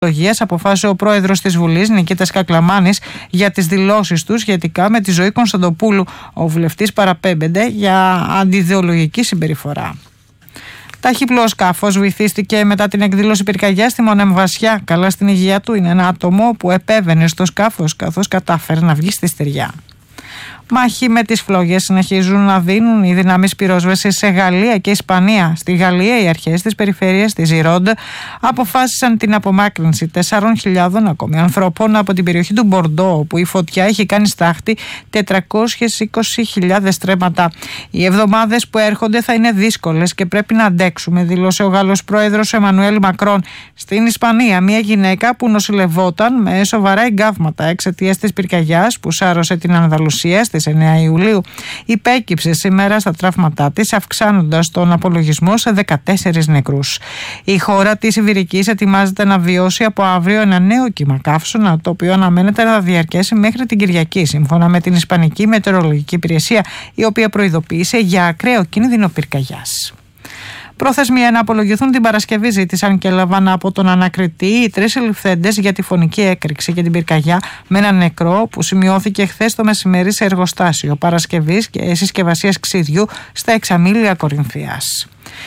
Αποφάσισε ο πρόεδρος της Βουλής, Νικήτας Κακλαμάνης, για τις δηλώσεις του σχετικά με τη Ζωή Κωνσταντοπούλου. Ο βουλευτής παραπέμπεται για αντιιδεολογική συμπεριφορά. Ταχύπλο σκάφος βυθίστηκε μετά την εκδήλωση πυρκαγιά στη Μονεμβασιά. Καλά στην υγεία του είναι ένα άτομο που επέβαινε στο σκάφος καθώς κατάφερε να βγει στη στεριά. Μάχη με τις φλόγες συνεχίζουν να δίνουν οι δυνάμεις πυρόσβεσης σε Γαλλία και Ισπανία. Στη Γαλλία, οι αρχές της περιφέρειας της Ζιρόντ αποφάσισαν την απομάκρυνση 4.000 ακόμη ανθρώπων από την περιοχή του Μπορντό, όπου η φωτιά έχει κάνει στάχτη 420.000 στρέμματα. Οι εβδομάδες που έρχονται θα είναι δύσκολες και πρέπει να αντέξουμε, δήλωσε ο Γάλλος πρόεδρος Εμμανουέλ Μακρόν. Στην Ισπανία, μια γυναίκα που νοσηλευόταν με σοβαρά εγκάβματα εξαιτίας της πυρκαγιάς που σάρωσε την Ανδαλουσία στις 9 Ιουλίου, υπέκυψε σήμερα στα τραύματά της, αυξάνοντας τον απολογισμό σε 14 νεκρούς. Η χώρα της Ιβηρικής ετοιμάζεται να βιώσει από αύριο ένα νέο κύμα καύσωνα, το οποίο αναμένεται να διαρκέσει μέχρι την Κυριακή, σύμφωνα με την Ισπανική Μετεωρολογική Υπηρεσία, η οποία προειδοποίησε για ακραίο κίνδυνο πυρκαγιάς. Προθεσμία να απολογηθούν την Παρασκευή ζήτησαν και έλαβαν από τον ανακριτή οι 3 συλληφθέντες για τη φωνική έκρηξη και την πυρκαγιά με έναν νεκρό που σημειώθηκε χθες το μεσημέρι σε εργοστάσιο παρασκευής και συσκευασίας ξυδιού στα Εξαμήλια Κορινθίας.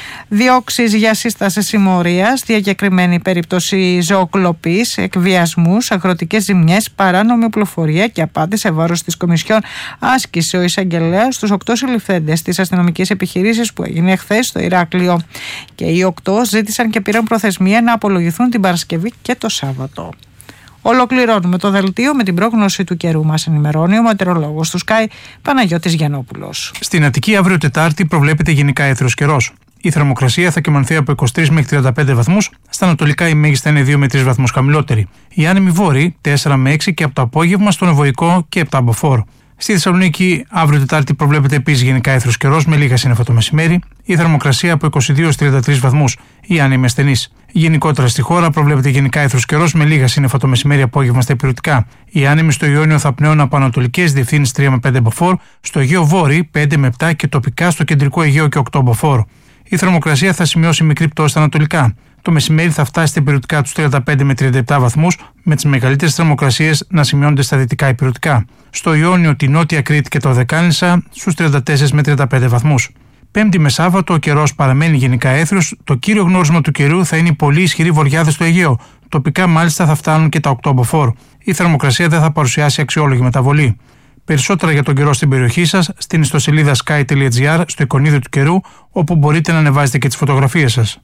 Διώξεις για σύσταση συμμορίας, διακεκριμένη περίπτωση ζωοκλοπής, εκβιασμούς, αγροτικές ζημιές, παράνομη οπλοφορία και απάτη σε βάρος της Κομισιόν άσκησε ο εισαγγελέας στους 8 συλληφθέντες της αστυνομικής επιχειρήσης που έγινε χθες στο Ηράκλειο. Και οι 8 ζήτησαν και πήραν προθεσμία να απολογηθούν την Παρασκευή και το Σάββατο. Ολοκληρώνουμε το δελτίο με την πρόγνωση του καιρού. Μας ενημερώνει ο μετεωρολόγος του Sky, Παναγιώτης Γιαννόπουλος. Στην Αττική αύριο Τετάρτη προβλέπεται γενικά έθριος καιρός. Η θερμοκρασία θα κυμανθεί από 23 μέχρι 35 βαθμούς, στα ανατολικά η μέγιστα είναι 2 με 3 βαθμούς χαμηλότερη. Οι άνεμοι βόρειοι 4 με 6 και από το απόγευμα στον Ευωικό και 7 από Φόρ. Στη Θεσσαλονίκη αύριο Τετάρτη προβλέπεται επίσης γενικά έθριος καιρός με λίγα σύννεφα το μεσημέρι. Η θερμοκρασία από 22-33 βαθμούς, οι άνεμοι ασθενείς. Γενικότερα στη χώρα προβλέπεται γενικά έθριος καιρός με λίγα σύννεφα το μεσημέρι απόγευμα στα ηπειρωτικά. Οι άνεμοι στο Ιόνιο θα πνέουν από ανατολικές διευθύνσεις 3 με 5 από Φόρ, στο Αιγαίο Βόρειο 5 με 7 και τοπικά στο κεντρικό Αιγαίο και 8 από Φόρ. Η θερμοκρασία θα σημειώσει μικρή πτώση στα ανατολικά. Το μεσημέρι θα φτάσει στα ηπειρωτικά τους 35 με 37 βαθμούς, με τις μεγαλύτερες θερμοκρασίες να σημειώνονται στα δυτικά ηπειρωτικά. Στο Ιόνιο, τη Νότια Κρήτη και τα Οδεκάνησα στους 34 με 35 βαθμούς. Πέμπτη με Σάββατο ο καιρός παραμένει γενικά έθριος. Το κύριο γνώρισμα του καιρού θα είναι οι πολύ ισχυροί βοριάδες στο Αιγαίο. Τοπικά μάλιστα θα φτάνουν και τα 8 από Φόρ. Η θερμοκρασία δεν θα παρουσιάσει αξιόλογη μεταβολή. Περισσότερα για τον καιρό στην περιοχή σας στην ιστοσελίδα sky.gr στο εικονίδιο του καιρού, όπου μπορείτε να ανεβάζετε και τις φωτογραφίες σας.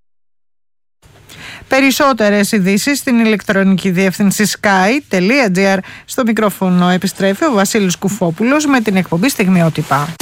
Περισσότερες ειδήσεις στην ηλεκτρονική διεύθυνση sky.gr. Στο μικρόφωνο επιστρέφει ο Βασίλης Κουφόπουλος με την εκπομπή Στιγμιότυπα.